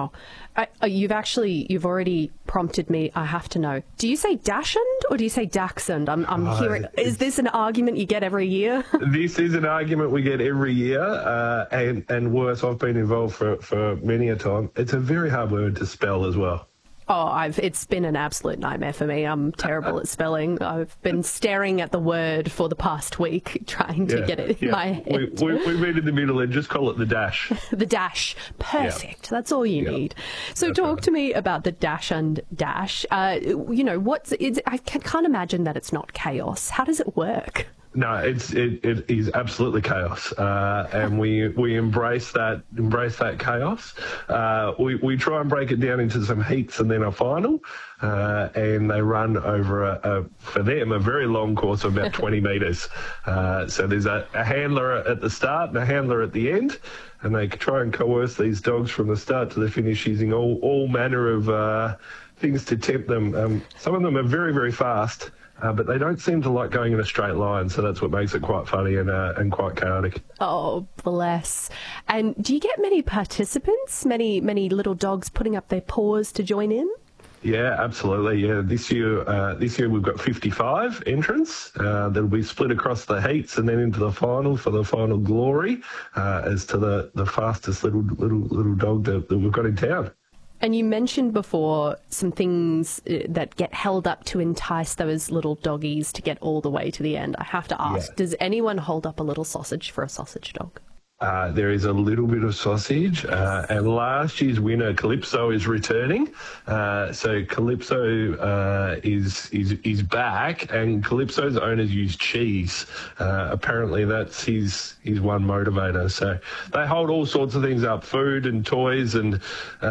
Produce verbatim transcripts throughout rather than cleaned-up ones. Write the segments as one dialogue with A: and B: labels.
A: Wow. Uh, you've actually, you've already prompted me. I have to know. Do you say Dachshund or do you say Dachshund? I'm, I'm
B: Uh,
A: hearing, is this an argument you get every year?
B: This is an argument we get every year, uh, and, and worse, I've been involved for, for many a time. It's a very hard word to spell as well.
A: Oh, I've, it's been an absolute nightmare for me. I'm terrible at spelling. I've been staring at the word for the past week, trying to
B: Yeah,
A: get it in
B: yeah.
A: my head.
B: We, we, we meet in the middle and just call it the dash.
A: The dash. Perfect.
B: Yeah.
A: That's all you
B: Yeah.
A: need. So
B: That's
A: talk
B: right.
A: to me about the Dachshund Dash. Uh, you know, what's it's, I ca- can't imagine that it's not chaos. How does it work?
B: No, it's it, it is absolutely chaos, uh, and we we embrace that embrace that chaos. Uh, we we try and break it down into some heats and then a final, uh, and they run over a, a for them a very long course of about twenty metres. Uh, so there's a, a handler at the start and a handler at the end, and they try and coerce these dogs from the start to the finish using all all manner of uh, things to tempt them. Um, some of them are very very fast. Uh, but they don't seem to like going in a straight line, so that's what makes it quite funny and uh, and quite chaotic.
A: Oh, bless. And do you get many participants, many, many little dogs putting up their paws to join in?
B: Yeah, absolutely. Yeah, this year uh, this year we've got fifty-five entrants. Uh, that'll be split across the heats and then into the final for the final glory uh, as to the, the fastest little little little dog that, that we've got in town.
A: And you mentioned before some things uh, that get held up to entice those little doggies to get all the way to the end. I have to ask,
B: Yeah.
A: does anyone hold up a little sausage for a sausage dog?
B: Uh, there is a little bit of sausage, uh, and last year's winner, Calypso, is returning. Uh, so Calypso uh, is is is back, and Calypso's owners use cheese. Uh, apparently, that's his his one motivator. So they hold all sorts of things up: food and toys and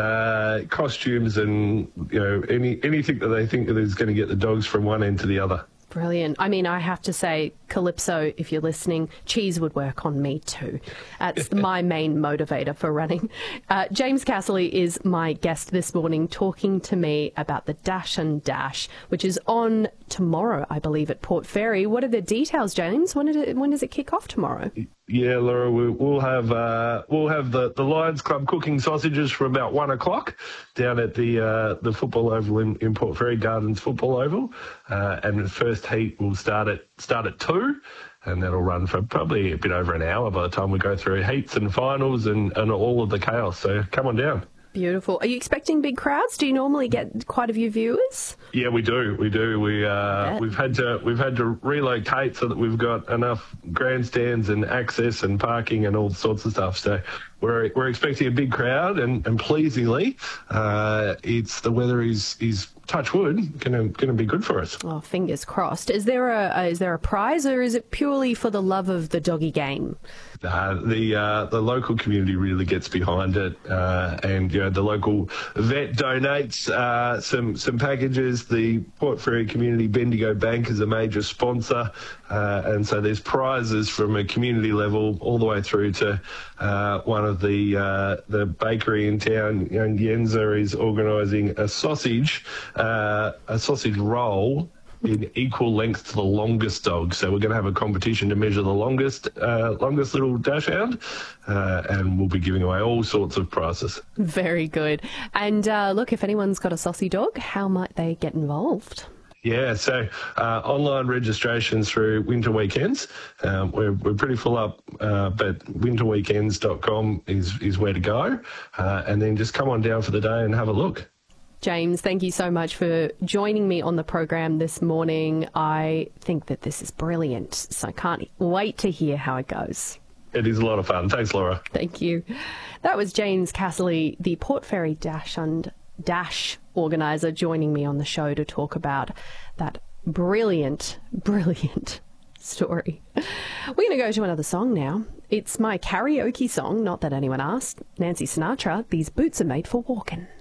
B: uh, costumes, and you know any anything that they think that is going to get the dogs from one end to the other.
A: Brilliant. I mean, I have to say, Calypso, if you're listening, cheese would work on me too. That's my main motivator for running. Uh, James Casserly is my guest this morning, talking to me about the Dachshund Dash, which is on tomorrow, I believe, at Port Fairy. What are the details, James? When, did it, when does it kick off tomorrow?
B: Yeah, Laura, we, we'll have uh, we'll have the, the Lions Club cooking sausages for about one o'clock down at the uh, the football oval in, in Port Fairy Gardens football oval, uh, and the first heat will start at start at two, and that'll run for probably a bit over an hour by the time we go through heats and finals and, and all of the chaos. So come on down.
A: Beautiful. Are you expecting big crowds? Do you normally get quite a few viewers?
B: Yeah, we do. We do. We uh, we've had to we've had to relocate so that we've got enough grandstands and access and parking and all sorts of stuff. So we're we're expecting a big crowd, and and pleasingly, uh, it's the weather is is touch wood gonna gonna be good for us.
A: Oh, fingers crossed. Is there a, a is there a prize, or is it purely for the love of the doggy game?
B: Uh, the uh, the local community really gets behind it, uh, and you know the local vet donates uh, some some packages. The Port Fairy Community Bendigo Bank is a major sponsor, uh, and so there's prizes from a community level all the way through to uh, one of the uh, the bakery in town. Young Yenza is organising a sausage uh, a sausage roll in equal length to the longest dog. So we're going to have a competition to measure the longest uh, longest little dachshund, uh, and we'll be giving away all sorts of prizes.
A: Very good. And uh, look, if anyone's got a saucy dog, how might they get involved?
B: Yeah, so uh, online registrations through winter weekends. Um, we're, we're pretty full up, uh, but winter weekends dot com is, is where to go. Uh, and then just come on down for the day and have a look.
A: James, thank you so much for joining me on the program this morning. I think that this is brilliant, so I can't wait to hear how it goes.
B: It is a lot of fun. Thanks, Laura.
A: Thank you. That was James Casserly, the Port Fairy Dachshund Dash organiser, joining me on the show to talk about that brilliant, brilliant story. We're going to go to another song now. It's my karaoke song, not that anyone asked. Nancy Sinatra, These Boots Are Made for Walking.